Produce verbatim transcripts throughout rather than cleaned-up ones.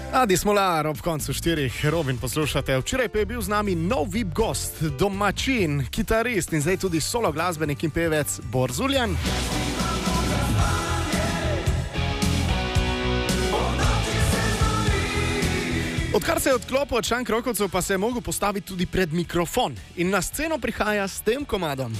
Adi Smolar ob koncu štirih, Robin poslušate. Včeraj pa je bil z nami nov V I P gost, domačin, kitarist in zdaj tudi solo glasbenik in pevec Bor Zuljan. Odkar se je odklopil od Šank Rokovcev, pa se je mogel postaviti tudi pred mikrofon in na sceno prihaja s tem komadom.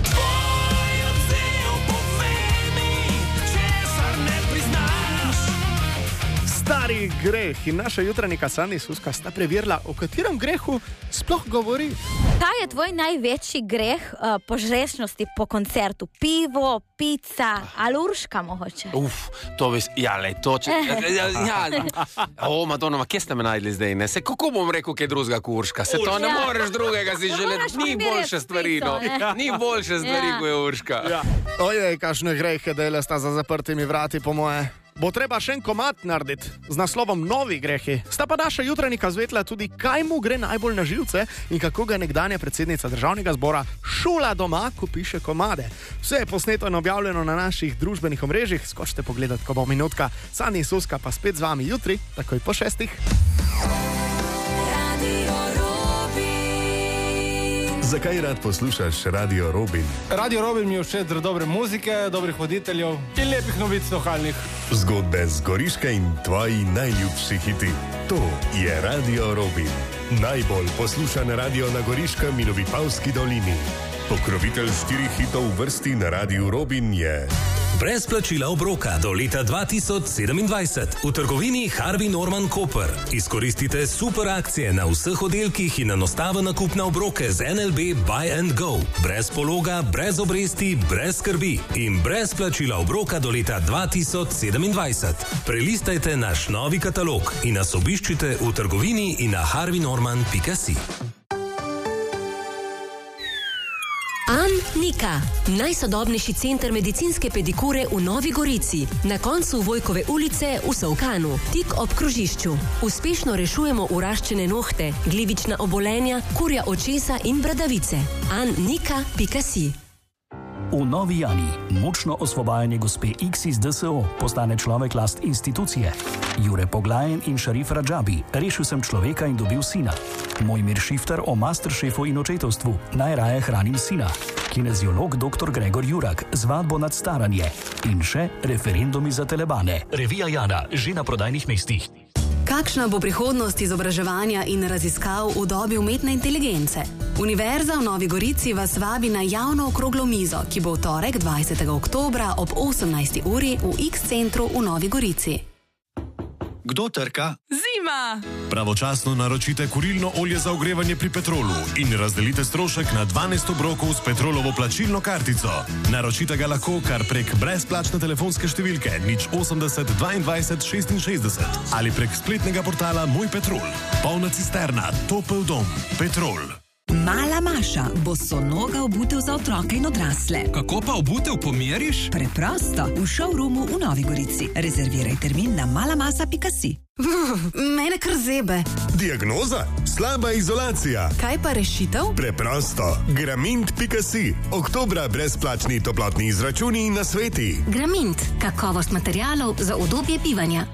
Stari greh in naša jutranjika Sandi Suska sta preverila, o katerem grehu sploh govori. Kaj je tvoj največji greh uh, po žrešnosti po koncertu? Pivo, pica ali urška mogoče? Uf, to bi... Ja, lej, to če... Ja, ja. O, Madonna, kje ste me najdli zdaj? Ne? Se, kako bom rekel, kaj drugega kot urška? Se to ne Ja. moreš drugega si želeti. Ni boljše stvari, no. pico, Ni boljše stvari, Ja. kot je urška. Ja. Ojej, kakšne grehe dele sta za zaprtimi vrati, po moje. Bo treba še en komad narediti z naslovom Novi grehi. Sta pa naša jutranjika zvetla tudi, kaj mu gre najbolj na živce in kako ga nekdanja predsednica državnega zbora šula doma, ko piše komade. Vse je posneto in objavljeno na naših družbenih omrežjih. Skočite pogledat, ko bo minutka. Sani Suska pa spet z vami jutri, takoj po šestih. Zakaj rad poslušaš Radio Robin? Radio Robin mi je všeč zaradi dobre muzike, dobrih voditeljev in lepih novic lokalnih. Zgodbe z Goriške in tvoji najljubši hiti. To je Radio Robin. Najbolj poslušan radio na Goriškem in v Vipavski dolini. Pokrovitelj štirih hitov v vrsti na Radiu Robin je... Brez plačila obroka do leta dva tisoč sedemindvajset v trgovini Harvey Norman Koper. Izkoristite super akcije na vseh oddelkih in enostaven nakup na obroke z N L B Buy and Go. Brez pologa, brez obresti, brez skrbi in brez plačila obroka do leta dva tisoč sedemindvajset. Prelistajte naš novi katalog in nas obiščite v trgovini in na harvey norman pika si. Nika, najsodobnejši center medicinske pedikure v Novi Gorici, na koncu Vojkove ulice v Solkanu, tik ob krožišču. Uspešno rešujemo uraščene nohte, glivična obolenja, kurja očesa in bradavice. annika pika si. V Novi Jani močno osvobajanje gospe X iz D S O postane človek last institucije. Jure Poglajen in Šarif Radžabi, rešil sem človeka in dobil sina. Mojmir Šifter o masteršefu in očetovstvu, najraje hranim sina. Kineziolog doktor Gregor Jurak, zvadbo nad staranje. In še referendumi za telebane. Revija Jana, že na prodajnih mestih. Kakšna bo prihodnost izobraževanja in raziskav v dobi umetne inteligence? Univerza v Novi Gorici vas vabi na javno okroglo mizo, ki bo v torek dvajsetega oktobra ob osemnajsti uri v X-centru v Novi Gorici. Kdo trka? Zima! Pravočasno naročite kurilno olje za ogrevanje pri Petrolu in razdelite strošek na dvanajst obrokov s Petrolovo plačilno kartico. Naročite ga lahko kar prek brezplačne telefonske številke nič osemdeset dvaindvajset šestinšestdeset ali prek spletnega portala Moj Petrol. Polna cisterna, topel dom, Petrol. Mala Maša, bosonoga obutev za otroke in odrasle. Kako pa obutev pomeriš? Preprosto, v showroomu v Novi Gorici. Rezerviraj termin na malamasa pika si. Mene kar zebe. Diagnoza? Slaba izolacija. Kaj pa rešitev? Preprosto. Gramint pika si. Oktobra brezplačni toplotni izračuni in nasveti. Gramint, kakovost materialov za udobje bivanja.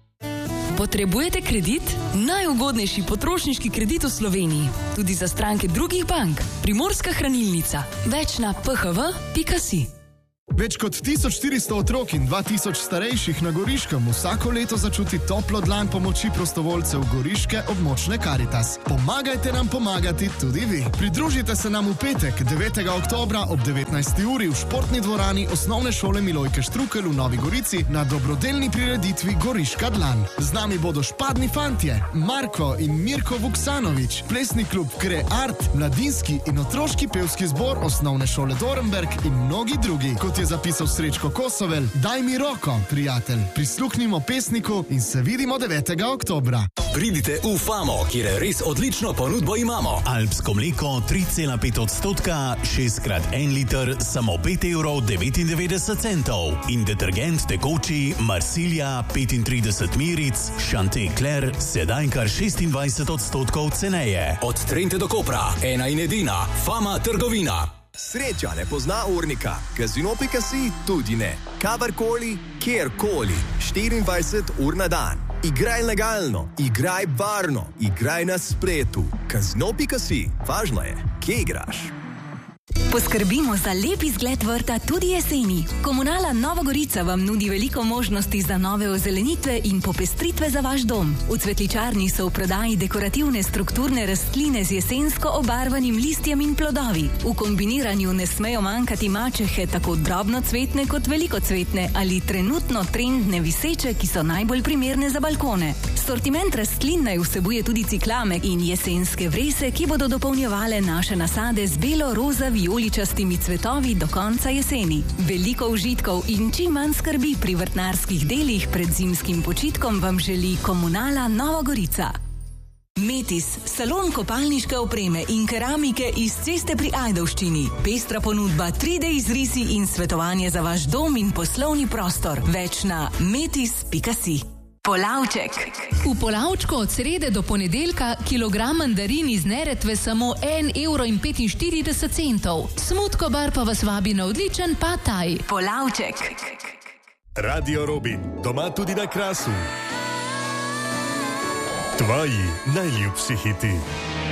Potrebujete kredit? Najugodnejši potrošniški kredit v Sloveniji. Tudi za stranke drugih bank. Primorska hranilnica. Več na p h v pika si. Več kot tisoč štiristo otrok in dva tisoč starejših na Goriškem vsako leto začuti toplo dlan pomoči prostovoljcev Goriške območne Karitas. Pomagajte nam pomagati tudi vi. Pridružite se nam v petek, devetega oktobra ob devetnajsti uri v športni dvorani Osnovne šole Milojke Štrukelj v Novi Gorici na dobrodelni prireditvi Goriška dlan. Z nami bodo špadni fantje, Marko in Mirko Vuksanovič, plesni klub Kre Art, mladinski in otroški pevski zbor Osnovne šole Dorenberg in mnogi drugi. Kot je zapisal Srečko Kosovel, daj mi roko, prijatelj, prisluhnimo pesniku in se vidimo devetega oktobra. Pridite v Famo, kjer res odlično ponudbo imamo. Alpsko mleko tri cela pet odstotka, šest krat en liter, samo pet evrov devetindevetdeset centov. In detergent tekoči Marsilja petintrideset miric, Chanticleer, sedaj kar šestindvajset odstotkov ceneje. Od Trente do Kopra, ena in edina, Fama trgovina. Sreča ne pozna urnika, casino pika si tudi ne. Kadarkoli, kjerkoli, štiriindvajset ur na dan. Igraj legalno, igraj varno, igraj na spletu. casino pika si, važno je, kje igraš. Poskrbimo za lep izgled vrta tudi jeseni. Komunala Nova Gorica vam nudi veliko možnosti za nove ozelenitve in popestritve za vaš dom. V cvetličarni so v prodaji dekorativne strukturne rastline z jesensko obarvanim listjem in plodovi. V kombiniranju ne smejo manjkati mačehe, tako drobnocvetne kot velikocvetne ali trenutno trendne viseče, ki so najbolj primerne za balkone. Sortiment rastlin naj vsebuje tudi ciklame in jesenske vrese, ki bodo dopolnjevale naše nasade z belo, roza, vijoličastimi cvetovi do konca jeseni. Veliko užitkov in čim manj skrbi pri vrtnarskih delih pred zimskim počitkom vam želi Komunala Nova Gorica. Metis, salon kopalniške opreme in keramike iz Ceste pri Ajdovščini. Pestra ponudba tri D izrisi in svetovanje za vaš dom in poslovni prostor. Več na metis pika si. Polavček. V Polavčku od srede do ponedeljka kilogram mandarin iz Neretve samo en evro in petinštirideset centov. Smutkobar pa vas vabi na odličen pad thai. Polavček. Radio Robin, doma tudi na Krasu. Tvoji najljubši hiti.